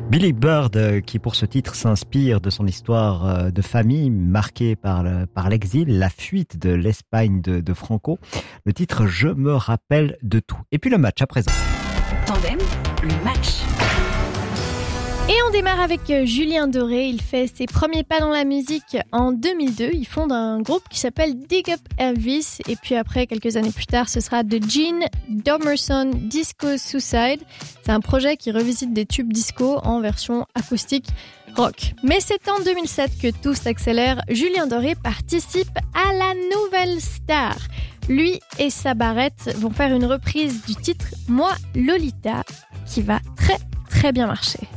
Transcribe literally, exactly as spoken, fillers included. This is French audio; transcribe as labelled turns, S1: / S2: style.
S1: Billy Bird, euh, qui pour ce titre s'inspire de son histoire euh, de famille marquée par, le, par l'exil, la fuite de l'Espagne de, de Franco. Le titre « Je me rappelle de tout ». Et puis le match à présent.
S2: Tandem, le match.
S3: Et on démarre avec Julien Doré. Il fait ses premiers pas dans la musique en deux mille deux. Il fonde un groupe qui s'appelle Dig Up Elvis. Et puis après, quelques années plus tard, ce sera The Gene Domerson Disco Suicide. C'est un projet qui revisite des tubes disco en version acoustique rock. Mais c'est en deux mille sept que tout s'accélère. Julien Doré participe à la nouvelle star. Lui et sa barrette vont faire une reprise du titre Moi Lolita qui va très très bien marcher.